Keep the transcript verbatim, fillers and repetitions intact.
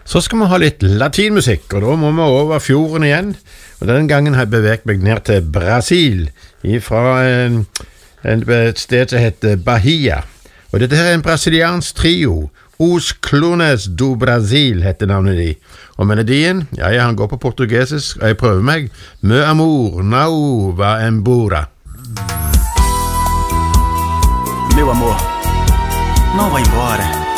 Så skal vi ha litt latinmusikk, og da må vi over fjorden igjen. Og den gangen har jeg beveget meg ned til Brasil, fra en, et sted som heter Bahia. Og dette her er en brasiliansk trio. Os Clones do Brasil heter navnet de. Og melodien, ja, ja, han går på portugesisk, og jeg prøver meg. Meu amor, não va embora. Meu amor, não vá embora.